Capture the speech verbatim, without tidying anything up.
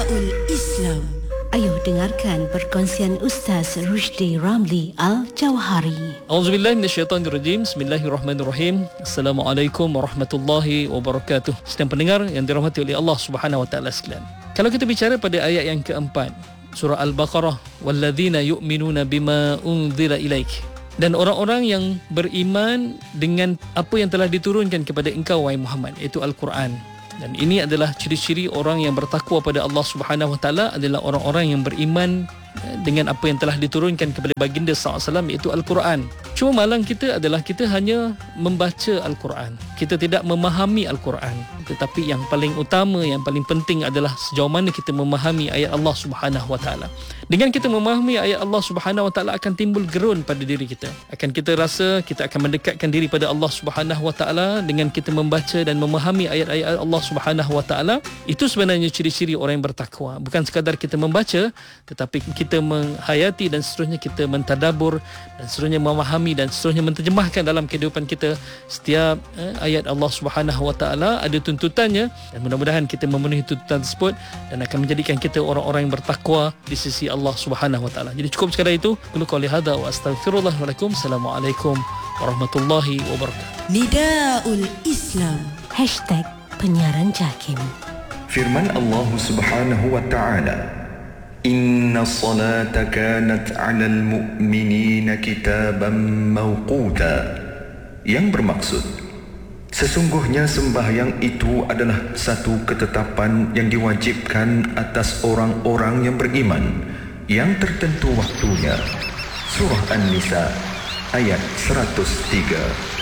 Nidaul Islam. Ayuh dengarkan perkongsian Ustaz Rushdi Ramli Al-Jawhari. Auzubillahi minasyaitanirrajim. Bismillahirrahmanirrahim. Assalamualaikum warahmatullahi wabarakatuh. Sedang pendengar yang dirahmati oleh Allah Subhanahu wa taala sekalian. Kalau kita bicara pada ayat yang keempat, surah Al-Baqarah, walladzina yu'minuna bima unzila ilaik. Dan orang-orang yang beriman dengan apa yang telah diturunkan kepada engkau wahai Muhammad, iaitu Al-Quran. Dan ini adalah ciri-ciri orang yang bertakwa pada Allah Subhanahu Wa Taala, adalah orang-orang yang beriman dengan apa yang telah diturunkan kepada baginda sallallahu alaihi wasallam, iaitu Al-Quran. Cuma malang kita adalah kita hanya membaca Al-Quran, kita tidak memahami Al-Quran. Tetapi yang paling utama, yang paling penting adalah sejauh mana kita memahami ayat Allah Subhanahu Wa Taala. Dengan kita memahami ayat Allah Subhanahu Wa Taala, akan timbul gerun pada diri kita. Akan kita rasa kita akan mendekatkan diri pada Allah Subhanahu Wa Taala dengan kita membaca dan memahami ayat-ayat Allah Subhanahu Wa Taala. Itu sebenarnya ciri-ciri orang yang bertakwa. Bukan sekadar kita membaca, tetapi kita menghayati dan seterusnya kita mentadabur dan seterusnya memahami dan seterusnya menterjemahkan dalam kehidupan kita. Setiap eh, ayat Allah Subhanahu Wa Taala ada tuntutannya, dan mudah-mudahan kita memenuhi tuntutan tersebut dan akan menjadikan kita orang-orang yang bertakwa di sisi Allah Subhanahu Wa Taala. Jadi cukup sekadar itu. Qul qouli hadza wa astaghfirullah wa lakum. Assalamualaikum warahmatullahi wabarakatuh. Nidaul Islam. Hashtag penyiaran Jakim. Firman Allah Subhanahu Wa Taala, Inna salata kanat 'alal mu'minina kitaban mawquta, yang bermaksud, sesungguhnya sembahyang itu adalah satu ketetapan yang diwajibkan atas orang-orang yang beriman, yang tertentu waktunya. Surah An-Nisa ayat seratus tiga.